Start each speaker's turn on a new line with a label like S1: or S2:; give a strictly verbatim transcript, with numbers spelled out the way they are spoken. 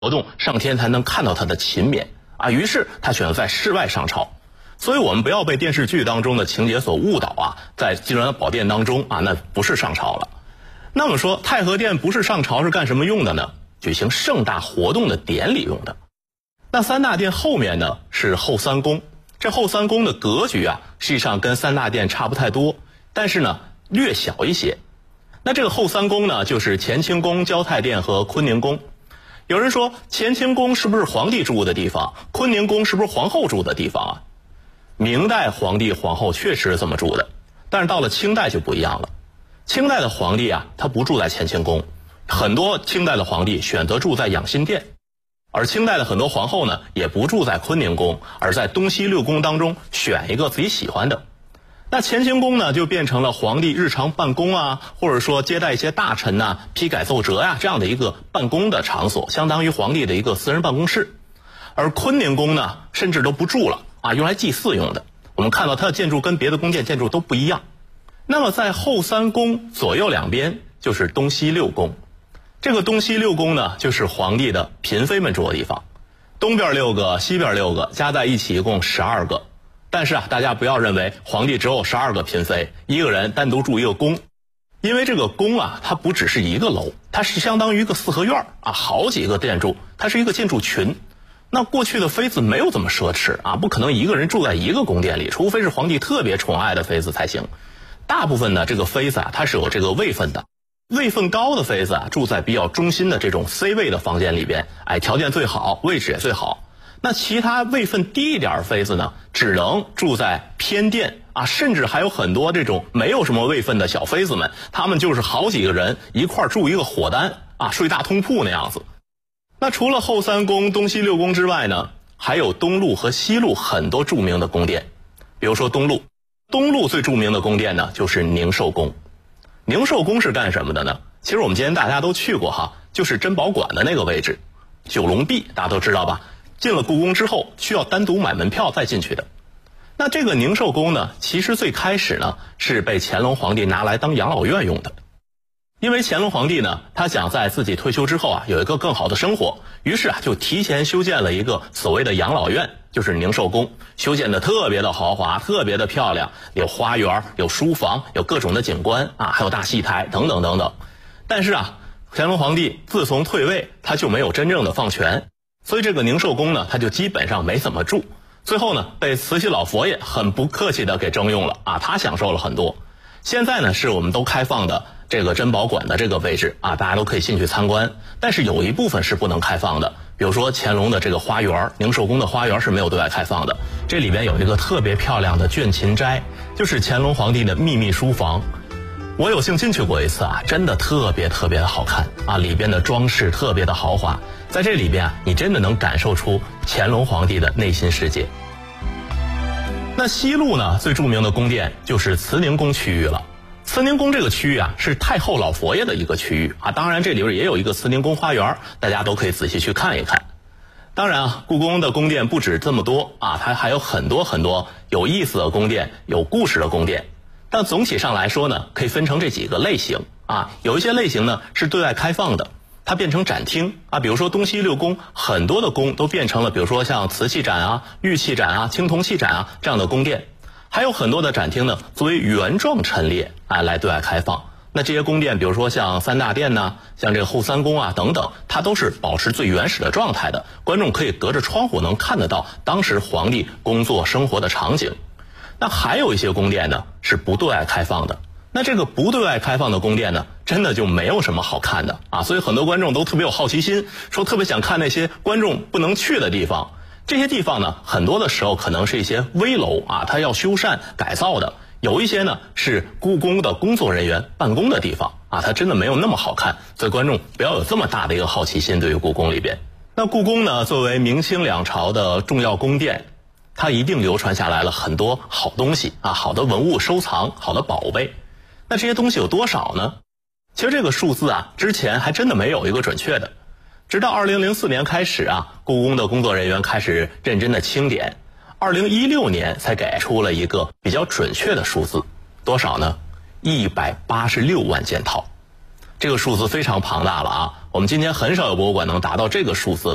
S1: 活动上天才能看到他的勤勉啊，于是他选择在室外上朝。所以我们不要被电视剧当中的情节所误导啊，在金銮宝殿当中啊，那不是上朝了。那么说太和殿不是上朝是干什么用的呢？举行盛大活动的典礼用的。那三大殿后面呢是后三宫，这后三宫的格局啊，实际上跟三大殿差不太多，但是呢略小一些。那这个后三宫呢，就是乾清宫、交泰殿和坤宁宫。有人说乾清宫是不是皇帝住的地方，坤宁宫是不是皇后住的地方啊？明代皇帝皇后确实这么住的，但是到了清代就不一样了。清代的皇帝啊，他不住在乾清宫，很多清代的皇帝选择住在养心殿，而清代的很多皇后呢，也不住在坤宁宫，而在东西六宫当中选一个自己喜欢的。那乾清宫呢，就变成了皇帝日常办公啊，或者说接待一些大臣呐、批改奏折呀、啊、这样的一个办公的场所，相当于皇帝的一个私人办公室。而坤宁宫呢，甚至都不住了啊，用来祭祀用的。我们看到它的建筑跟别的宫殿建筑都不一样。那么在后三宫左右两边就是东西六宫，这个东西六宫呢，就是皇帝的嫔妃们住的地方，东边六个，西边六个，加在一起一共十二个。但是啊，大家不要认为皇帝只有十二个嫔妃，一个人单独住一个宫，因为这个宫啊，它不只是一个楼，它是相当于一个四合院啊，好几个建筑，它是一个建筑群。那过去的妃子没有这么奢侈啊，不可能一个人住在一个宫殿里，除非是皇帝特别宠爱的妃子才行。大部分呢，这个妃子啊，它是有这个位分的，位分高的妃子啊，住在比较中心的这种 C 位的房间里边，哎，条件最好，位置也最好。那其他位分低一点的妃子呢，只能住在偏殿啊，甚至还有很多这种没有什么位分的小妃子们，他们就是好几个人一块住一个伙单啊，睡大通铺那样子。那除了后三宫、东西六宫之外呢，还有东路和西路很多著名的宫殿。比如说东路，东路最著名的宫殿呢，就是宁寿宫。宁寿宫是干什么的呢？其实我们今天大家都去过哈，就是珍宝馆的那个位置，九龙壁大家都知道吧？进了故宫之后，需要单独买门票再进去的。那这个宁寿宫呢，其实最开始呢，是被乾隆皇帝拿来当养老院用的。因为乾隆皇帝呢，他想在自己退休之后啊，有一个更好的生活，于是啊，就提前修建了一个所谓的养老院，就是宁寿宫，修建的特别的豪华，特别的漂亮，有花园，有书房，有各种的景观啊，还有大戏台等等等等。但是啊，乾隆皇帝自从退位，他就没有真正的放权，所以这个宁寿宫呢，他就基本上没怎么住。最后呢，被慈禧老佛爷很不客气的给征用了啊，他享受了很多。现在呢，是我们都开放的这个珍宝馆的这个位置啊，大家都可以进去参观。但是有一部分是不能开放的，比如说乾隆的这个花园，宁寿宫的花园是没有对外开放的。这里边有一个特别漂亮的倦勤斋，就是乾隆皇帝的秘密书房。我有幸进去过一次啊，真的特别特别的好看啊，里边的装饰特别的豪华，在这里边啊，你真的能感受出乾隆皇帝的内心世界。那西路呢，最著名的宫殿就是慈宁宫区域了。慈宁宫这个区域啊，是太后老佛爷的一个区域啊，当然这里边也有一个慈宁宫花园，大家都可以仔细去看一看。当然啊，故宫的宫殿不止这么多啊，它还有很多很多有意思的宫殿，有故事的宫殿。但总体上来说呢，可以分成这几个类型啊，有一些类型呢是对外开放的，它变成展厅啊，比如说东西六宫，很多的宫都变成了，比如说像瓷器展啊、玉器展啊、青铜器展啊这样的宫殿。还有很多的展厅呢，作为原状陈列啊来对外开放。那这些宫殿，比如说像三大殿呐、啊，像这个后三宫啊等等，它都是保持最原始的状态的，观众可以隔着窗户能看得到当时皇帝工作生活的场景。那还有一些宫殿呢是不对外开放的，那这个不对外开放的宫殿呢，真的就没有什么好看的啊，所以很多观众都特别有好奇心，说特别想看那些观众不能去的地方。这些地方呢，很多的时候可能是一些危楼啊，它要修缮改造的，有一些呢是故宫的工作人员办公的地方啊，它真的没有那么好看，所以观众不要有这么大的一个好奇心对于故宫里边。那故宫呢，作为明清两朝的重要宫殿，它一定流传下来了很多好东西啊，好的文物收藏，好的宝贝。那这些东西有多少呢？其实这个数字啊，之前还真的没有一个准确的。直到二零零四年开始啊，故宫的工作人员开始认真的清点，二零一六年才给出了一个比较准确的数字，多少呢？一百八十六万件套。这个数字非常庞大了啊，我们今天很少有博物馆能达到这个数字了。